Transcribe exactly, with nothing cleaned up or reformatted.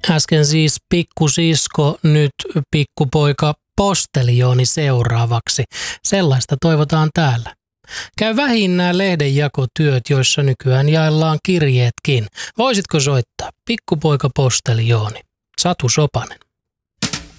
Äsken siis pikkusisko, nyt pikkupoika posteljooni seuraavaksi. Sellaista toivotaan täällä. Käy vähin nämä lehdenjakotyöt, joissa nykyään jaellaan kirjeetkin. Voisitko soittaa? Pikkupoika posteljooni. Satu Sopanen.